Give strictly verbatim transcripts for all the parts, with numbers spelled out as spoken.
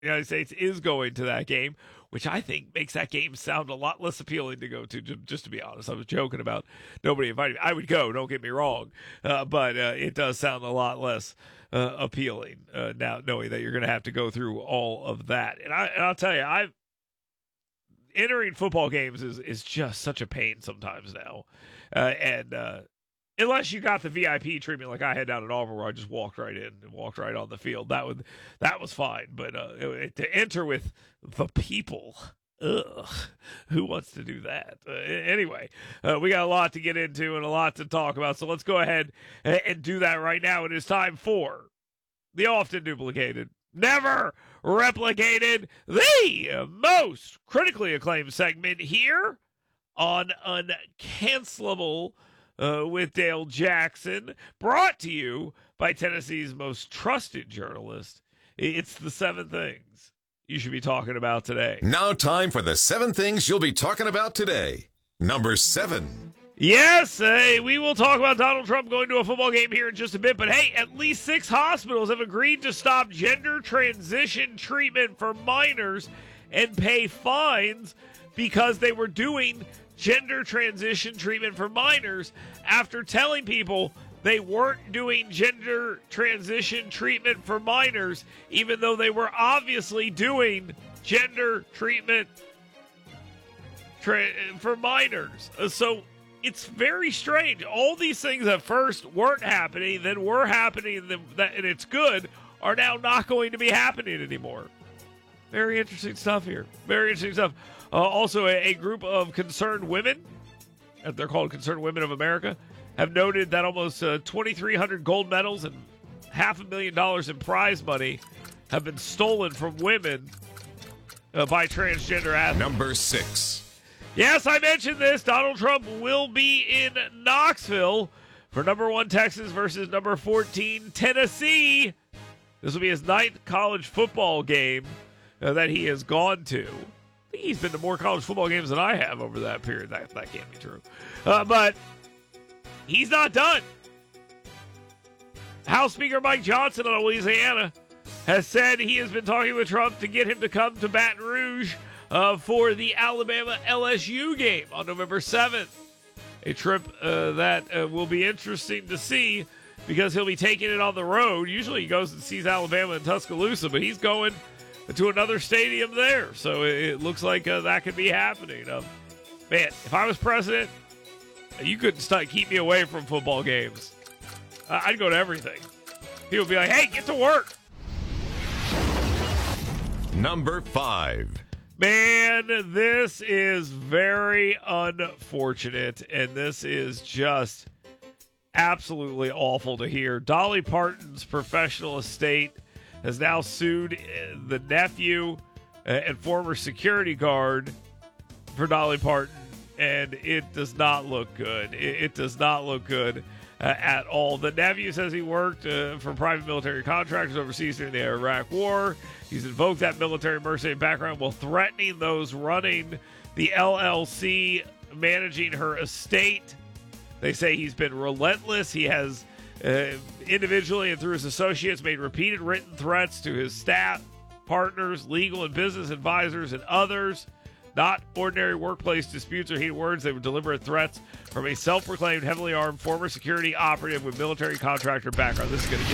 the United States is going to that game, which I think makes that game sound a lot less appealing to go to, just to be honest. I was joking about nobody invited me. I would go, don't get me wrong, uh, but uh, it does sound a lot less uh, appealing uh, now, knowing that you're going to have to go through all of that. And, I, and I'll tell you, I've entering football games is, is just such a pain sometimes now. Uh, and uh, unless you got the V I P treatment like I had down at Auburn, where I just walked right in and walked right on the field, that would that was fine. But uh, it, to enter with the people, ugh, who wants to do that? Uh, anyway, uh, we got a lot to get into and a lot to talk about, so let's go ahead and, and do that right now. It is time for the often duplicated, never replicated, the most critically acclaimed segment here on Uncancelable uh, with Dale Jackson, brought to you by Tennessee's most trusted journalist. It's the seven things you should be talking about today. Now time for the seven things you'll be talking about today. Number seven. Yes, hey, we will talk about Donald Trump going to a football game here in just a bit, but hey, at least six hospitals have agreed to stop gender transition treatment for minors and pay fines because they were doing gender transition treatment for minors after telling people they weren't doing gender transition treatment for minors, even though they were obviously doing gender treatment tra- for minors. Uh, so it's very strange. All these things at first weren't happening, then were happening, and, then that, and it's good, are now not going to be happening anymore. Very interesting stuff here. Very interesting stuff. Uh, also, a, a group of concerned women, uh, they're called Concerned Women of America, have noted that almost uh, twenty-three hundred gold medals and half a million dollars in prize money have been stolen from women uh, by transgender athletes. Number six. Yes, I mentioned this. Donald Trump will be in Knoxville for number one Texas versus number fourteen Tennessee. This will be his ninth college football game uh, that he has gone to. I think he's been to more college football games than I have over that period. That, that can't be true. Uh, but he's not done. House Speaker Mike Johnson of Louisiana has said he has been talking with Trump to get him to come to Baton Rouge Uh, for the Alabama L S U game on November seventh. A trip uh, that uh, will be interesting to see because he'll be taking it on the road. Usually he goes and sees Alabama in Tuscaloosa, but he's going to another stadium there. So it, it looks like uh, that could be happening. Uh, man, if I was president, you couldn't st- keep me away from football games. Uh, I'd go to everything. People would be like, hey, get to work. Number five. Man, this is very unfortunate, and this is just absolutely awful to hear. Dolly Parton's professional estate has now sued the nephew and former security guard for Dolly Parton, and it does not look good. It, it does not look good uh, at all. The nephew says he worked uh, for private military contractors overseas during the Iraq War. He's invoked that military mercenary background while threatening those running the L L C, managing her estate. They say he's been relentless. He has uh, individually and through his associates made repeated written threats to his staff, partners, legal and business advisors, and others. Not ordinary workplace disputes or heated words. They were deliberate threats from a self-proclaimed, heavily armed former security operative with military contractor background. This is going to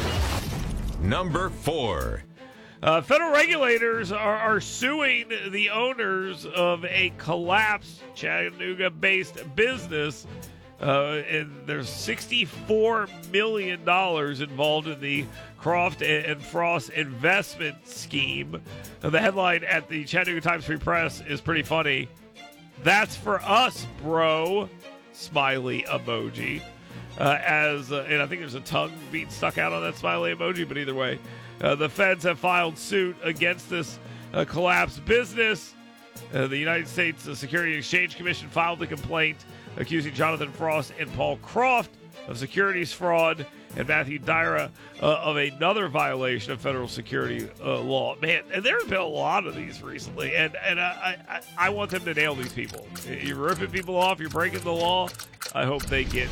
get Number four. Uh, federal regulators are, are suing the owners of a collapsed Chattanooga-based business, uh, and there's sixty-four million dollars involved in the Croft and Frost investment scheme. Uh, the headline at the Chattanooga Times-Free Press is pretty funny. That's for us, bro. Smiley emoji. Uh, as uh, and I think there's a tongue being stuck out on that smiley emoji, but either way. Uh, the feds have filed suit against this uh, collapsed business. Uh, the United States uh, Security and Exchange Commission filed a complaint accusing Jonathan Frost and Paul Croft of securities fraud and Matthew Dyra uh, of another violation of federal security uh, law. Man, and there have been a lot of these recently, and, and I, I, I want them to nail these people. You're ripping people off, you're breaking the law. I hope they get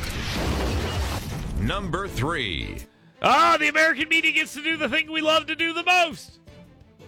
Number three. Ah, the American media gets to do the thing we love to do the most.